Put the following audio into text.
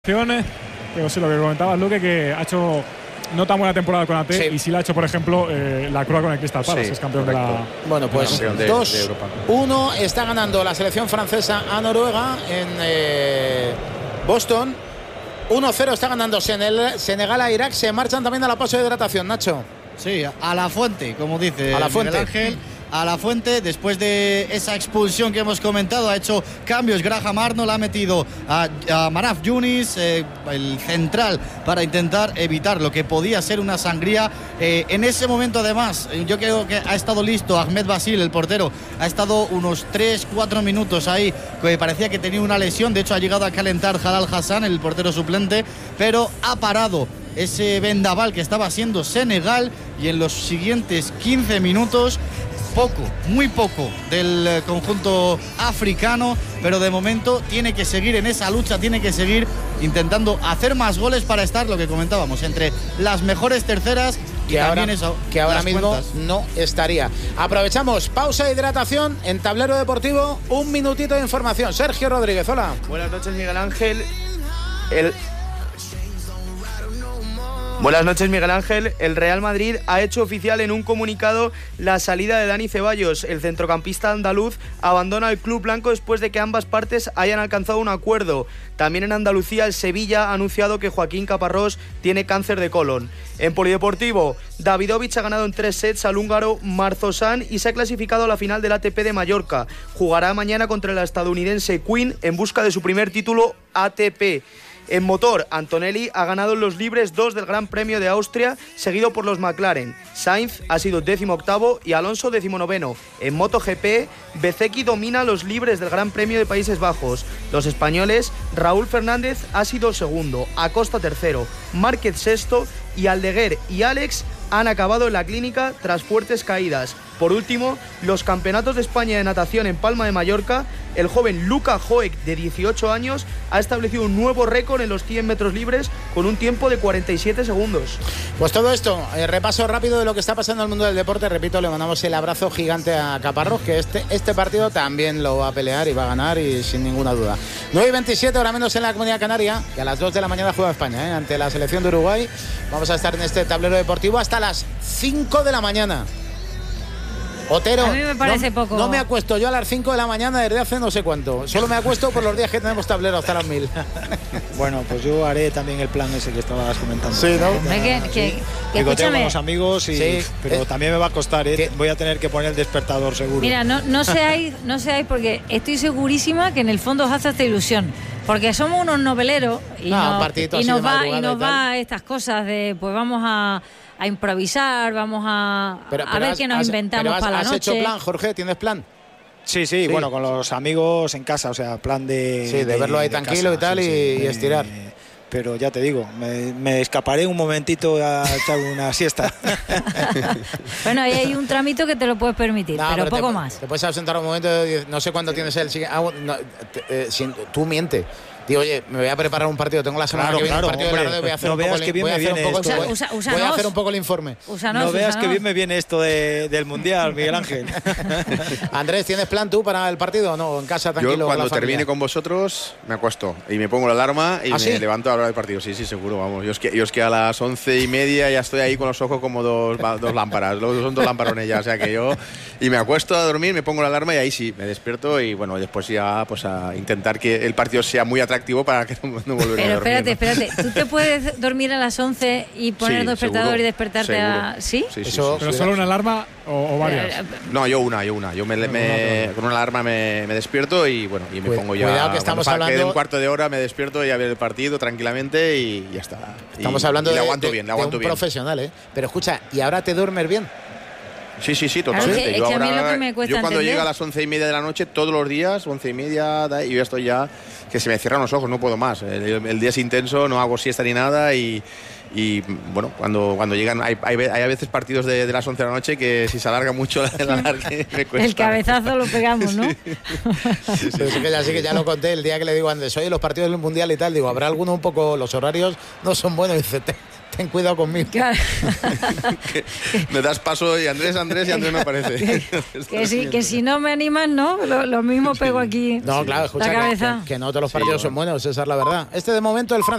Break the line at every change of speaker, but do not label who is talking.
Pero sí, lo que comentabas, Luque, que ha hecho no tan buena temporada con AT, y sí la ha hecho, por ejemplo, la Croa con el Crystal Palace, que es campeón de la.
Bueno, pues 2-1 está ganando la selección francesa a Noruega en Boston. 1-0 está ganando Senegal a Irak. Se marchan también a la pausa de hidratación, Nacho.
Sí, a la fuente, como dice
a la fuente.
Miguel Ángel. A la fuente, después de esa expulsión que hemos comentado, ha hecho cambios. Graham Arnold ha metido a Maraf Yunis, el central, para intentar evitar lo que podía ser una sangría. En ese momento, además, yo creo que ha estado listo Ahmed Basil, el portero. Ha estado unos 3-4 minutos ahí, que parecía que tenía una lesión. De hecho, ha llegado a calentar Jalal Hassan, el portero suplente, pero ha parado ese vendaval que estaba haciendo Senegal. Y en los siguientes 15 minutos, muy poco del conjunto africano, pero de momento tiene que seguir en esa lucha, tiene que seguir intentando hacer más goles para estar, lo que comentábamos, entre las mejores terceras,
que ahora mismo cuentas no estaría. Aprovechamos pausa de hidratación en Tablero Deportivo, un minutito de información. Sergio Rodríguez, hola.
Buenas noches, Miguel Ángel. Buenas noches, Miguel Ángel. El Real Madrid ha hecho oficial en un comunicado la salida de Dani Ceballos. El centrocampista andaluz abandona el club blanco después de que ambas partes hayan alcanzado un acuerdo. También en Andalucía, el Sevilla ha anunciado que Joaquín Caparrós tiene cáncer de colon. En polideportivo, Davidovich ha ganado en 3 sets al húngaro Marzosan y se ha clasificado a la final del ATP de Mallorca. Jugará mañana contra la estadounidense Quinn en busca de su primer título ATP. En motor, Antonelli ha ganado en los libres 2 del Gran Premio de Austria, seguido por los McLaren. Sainz ha sido 18º y Alonso 19º. En MotoGP, Bezzecchi domina los libres del Gran Premio de Países Bajos. Los españoles, Raúl Fernández ha sido segundo, Acosta tercero, Márquez sexto y Aldeguer y Alex han acabado en la clínica tras fuertes caídas. Por último, los campeonatos de España de natación en Palma de Mallorca, el joven Luka Joek, de 18 años, ha establecido un nuevo récord en los 100 metros libres con un tiempo de 47 segundos.
Pues todo esto, repaso rápido de lo que está pasando en el mundo del deporte. Repito, le mandamos el abrazo gigante a Caparrós, que este partido también lo va a pelear y va a ganar, y sin ninguna duda. 9:27, ahora menos en la Comunidad Canaria, y a las 2 de la mañana juega España, ante la selección de Uruguay. Vamos a estar en este tablero deportivo hasta las 5 de la mañana. Otero,
a mí me parece poco.
No me acuesto yo a las 5 de la mañana desde hace no sé cuánto. Solo me acuesto por los días que tenemos tablero hasta las 1000.
Bueno, pues yo haré también el plan ese que estabas comentando.
Sí, ¿no?
Digo, tengo unos amigos, pero también me va a costar, voy a tener que poner el despertador seguro.
Mira, no seáis porque estoy segurísima que en el fondo os hace esta ilusión. Porque somos unos noveleros y nos va estas cosas de pues vamos a improvisar, vamos a ver qué nos inventamos para la noche.
¿Has hecho plan, Jorge? ¿Tienes plan?
Sí, bueno, con los amigos en casa, o sea, plan de...
Sí, de verlo ahí tranquilo casa, y tal, y estirar.
Pero ya te digo, me escaparé un momentito a echar una siesta.
Bueno, ahí hay un tramito que te lo puedes permitir, pero poco más.
Te puedes ausentar un momento, no sé cuándo tienes el siguiente... tú miente. Digo, oye, me voy a preparar un partido, tengo la semana que viene un partido de la radio, voy a hacer voy a hacer un poco el informe.
No veas que bien me viene esto del Mundial, Miguel Ángel.
Andrés, ¿tienes plan tú para el partido o no? En casa, tranquilo.
Yo cuando termine con vosotros me acuesto y me pongo la alarma y me levanto a la hora del partido. Sí, seguro, vamos. Yo es que a las 11:30 ya estoy ahí con los ojos como dos lámparas. Son 2 lamparones ya, o sea que yo... Y me acuesto a dormir, me pongo la alarma y ahí sí, me despierto y bueno, después ya pues a intentar que el partido sea muy atractivo para que no volver a dormir.
Pero espérate, ¿tú te puedes dormir a las 11 y poner el despertador seguro, y despertarte a... ¿Sí?
¿Pero solo una alarma o varias?
No, yo una. Yo con una alarma me despierto y bueno, y me pongo ya...
Cuidado que estamos hablando...
de un cuarto de hora me despierto y a ver el partido tranquilamente y ya está.
Estamos hablando de un profesional, Pero escucha, ¿y ahora te duermes bien?
Sí, totalmente. Yo cuando llega a las 11:30 de la noche, todos los días, 11:30, y yo estoy ya que se me cierran los ojos, no puedo más. El día es intenso, no hago siesta ni nada y bueno, cuando llegan, hay a veces partidos de las 11 de la noche que si se alarga mucho el alargue me cuesta.
El cabezazo lo pegamos, ¿no?
Sí, que ya lo conté el día que le digo a Andrés, oye, los partidos del Mundial y tal, digo, habrá alguno un poco, los horarios no son buenos, dice, ten cuidado conmigo. Claro.
Me das paso y Andrés no aparece.
que si no me animas, ¿no? Lo mismo pego aquí
no, claro, escucha,
la cabeza.
Que no todos los partidos son buenos, esa es la verdad. Este de momento el Francia